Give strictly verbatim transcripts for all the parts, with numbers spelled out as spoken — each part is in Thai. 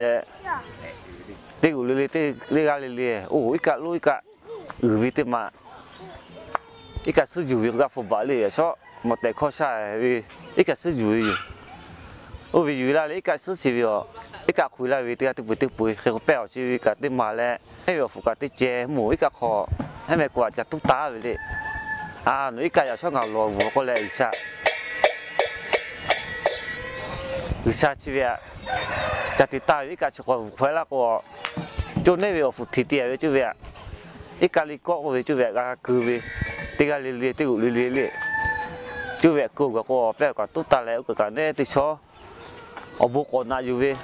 ตีกูเลยตีเรียกอะไรเลยโอ้อีกะลุยกะอือวิติมาอีกะซื้ออยู่อีกะฟุบาเลยชอบมาแต่ข้อใช่อีกะซื้ออยู่โอ้วิอยู่แล้วอีกะซื้อชีวิตอีกะคุยแล้ววิติกะติปุติปุยเขาเปล่าชีวิตกะติมาแล้วให้เราฟุกะติเจหมูอีกะคอให้แม่กว่าจะตุ๊ตาไปเลยอ่าหนูอีกะอยากชอบเงาลอยหัวก็เลยอีกซะอีกซะชีวิตจะติดตามอีกะชอบคุยแล้วก็จนในเวลฟุติเตียวิจูเวอีกาลิโก้วิจูเวก็คือวิติกาลิลิติกุลิลิลิจูเวกูก็ก็แปลก็ตุ๊ตาแล้วก็กันเนี่ยติชออบุกนาอยู่วิ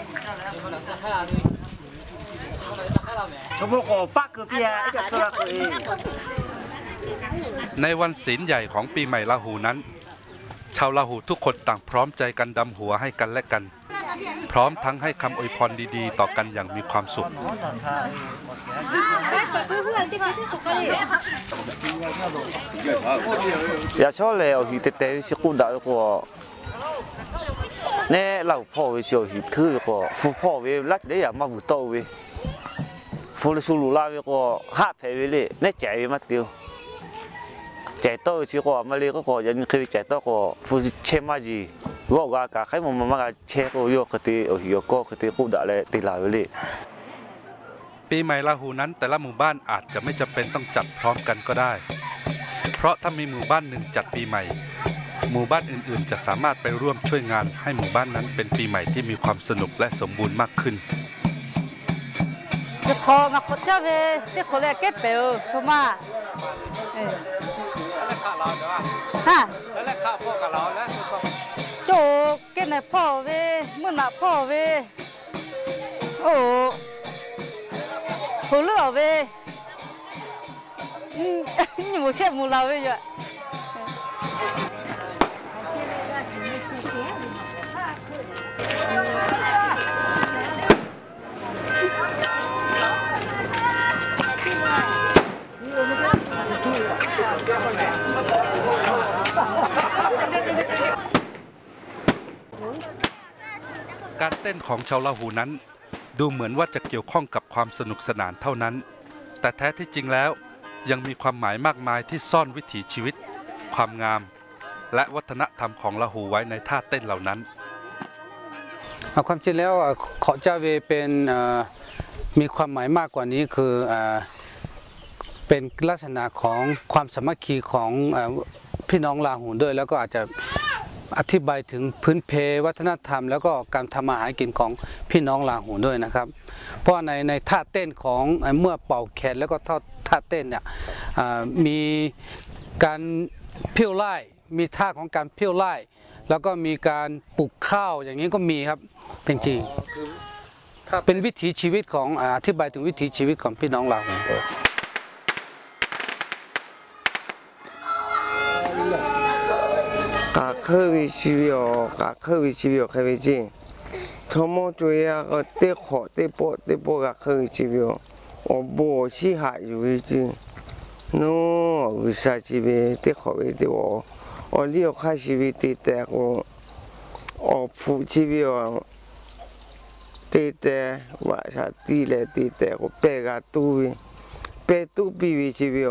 ชบุกปักคือพี่อีกาสระกูในวันศีลใหญ่ของปีใหม่ลาหูนั้นชาวลาหูทุกคนต่างพร้อมใจกันดำหัวให้กันและกันพร้อมทั้งให้คำอวยพรดีๆต่อกันอย่างมีความสุขอย่าชอบเลยหิตเตะสิกุดาก็เนี่ยเราพ่อวิชาหิถือก็ฟูพ่อวิลัดได้อย่ามาบุตรวิฟูลสุลุลาวิก็ห้าเพวิเลยเนี่ยใจวิมาเดียวใจโตชิก็มาเลยก็ก็ยังเคยใจโตก็ฟูเชมาจีว่าก็การให้มันมาเช็คโอยกติโอยกก็ติกุดาเลยติลาวิเลยปีใหม่ลาหูนั้นแต่ละหมู่บ้านอาจจะไม่จำเป็นต้องจัดพร้อมกันก็ได้เพราะถ้ามีหมู่บ้านหนึ่งจัดปีใหม่หมู่บ้านอื่นๆจะสามารถไปร่วมช่วยงานให้หมู่บ้านนั้นเป็นปีใหม่ที่มีความสนุกและสมบูรณ์มากขึ้นจะพอมาคนเจ้าเวที่คนแรกเก็บเปลวถูกไหมเออแล้วข้าเราเดี๋ยวฮะแล้วข้าพ่อกับเราแล้วโจเก็บในพ่อเวมื่อหน้าพ่อเวโอ้หูเลือเวอืมหมูเชื่อหมูเราเวอยู่การเต้นของชาวลาหูนั้นดูเหมือนว่าจะเกี่ยวข้องกับความสนุกสนานเท่านั้นแต่แท้ที่จริงแล้วยังมีความหมายมากมายที่ซ่อนวิถีชีวิตความงามและวัฒนธรรมของลาหูไว้ในท่าเต้นเหล่านั้นความจริงแล้วขอจาเวเป็นมีความหมายมากกว่านี้คือเป็นลักษณะของความสามัคคีของพี่น้องลาหูด้วยแล้วก็อาจจะอธิบายถึงพื้นเพวัฒนธรรมแล้วก็การทำอาหารกินของพี่น้องลาหูด้วยนะครับเพราะในในท่าเต้นของเมื่อเป่าแคนแล้วก็ท่าเต้นเนี่ยมีการเพี้ยวไล่มีท่าของการเพี้ยวไล่แล้วก็มีการปลูกข้าวอย่างนี้ก็มีครับจริงๆเป็นวิถีชีวิตของอธิบายถึงวิถีชีวิตของพี่น้องลาหูกาเควิชีวิโอกาเควิชีวิโอเควิจิทั้งหมดตัวอย่างก็เตะขอเตะโปเตะโปกาเควิชีวิโอโอโบชีหายอยู่วิจิโน่วิชาชีวิตเตะขอวิเตโอโอเลี้ยวข้าชีวิตเตะแต่ก็โอฟูชีวิโอเตะแต่ว่าชาตีเลยเตะแต่ก็เปกาตูเปตูปีวิชีวิโอ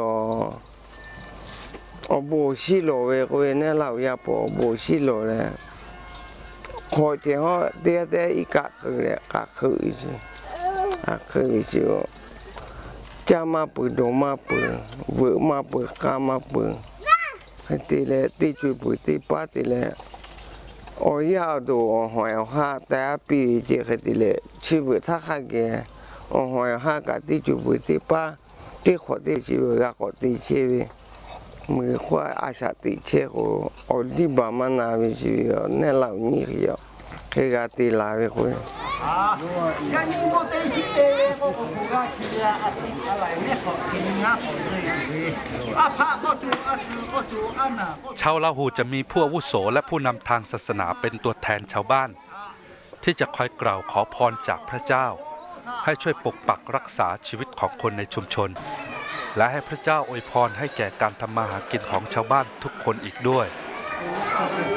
โอ้โบชิโลเวก็เนี่ยเราอยากบอกโบชิโลเลยขอเจ้าเดียเดียอีกะคือเลยกะคืออีสิกะคืออีสิโอจะมาปืนโดมาปืนเวอมาปืนกามาปืนตีเลยตีจุยปืนตีป้าตีเลยโอ้ยาวดูหอยห้าแต่ปีเจ้าตีเลยชีวิตถ้าข้าแกโอ้หอยห้ากะตีจุยปืนตีป้าตีขอตีชีวิตกะขอตีชีวิตมือขวาอาชาติเชโกอดีบามานาวิจิโอเนี่ยเหล่านี้เหี่ยวเคยกาตีลาไปคุยการนี้โมเตชิเตเวโกโกกาชิยาอะไรเนี่ยขอทิ้งงาขอเลยอาภาก็จูอาสือก็จูอานาชาวลาหูจะมีผู้อาวุโสและผู้นำทางศาสนาเป็นตัวแทนชาวบ้านที่จะคอยกล่าวขอพรจากพระเจ้าให้ช่วยปกปักรักษาชีวิตของคนในชุมชนและให้พระเจ้าอวยพรให้แก่การทำมาหากินของชาวบ้านทุกคนอีกด้วย